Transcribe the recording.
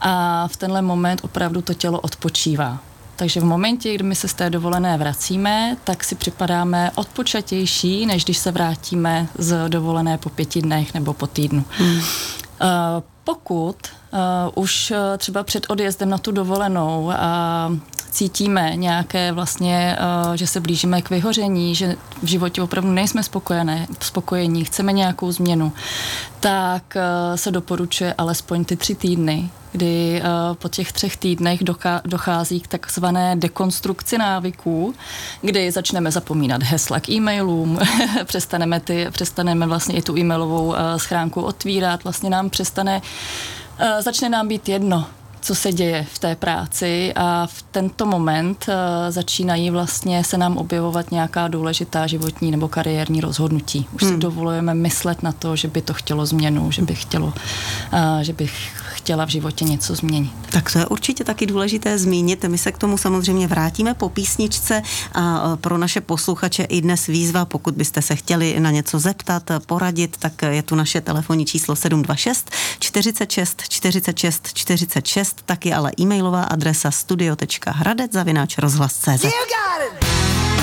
a v tenhle moment opravdu to tělo odpočívá. Takže v momentě, kdy my se z té dovolené vracíme, tak si připadáme odpočatější, než když se vrátíme z dovolené po 5 dnech nebo po týdnu. Pokud už třeba před odjezdem na tu dovolenou cítíme nějaké vlastně, že se blížíme k vyhoření, že v životě opravdu nejsme spokojení, chceme nějakou změnu, tak se doporučuje alespoň ty 3 týdny, kdy po těch 3 týdnech dochází k takzvané dekonstrukci návyků, kdy začneme zapomínat hesla k e-mailům, přestaneme vlastně i tu e-mailovou schránku otvírat, vlastně začne nám být jedno, co se děje v té práci a v tento moment začínají vlastně se nám objevovat nějaká důležitá životní nebo kariérní rozhodnutí. Už si dovolujeme myslet na to, že by to chtělo změnu, že bych chtěla v životě něco změnit. Tak to je určitě taky důležité zmínit. My se k tomu samozřejmě vrátíme po písničce a pro naše posluchače i dnes výzva, pokud byste se chtěli na něco zeptat, poradit, tak je tu naše telefonní číslo 726 46 46 46, taky ale e-mailová adresa studio.hradec@rozhlas.cz.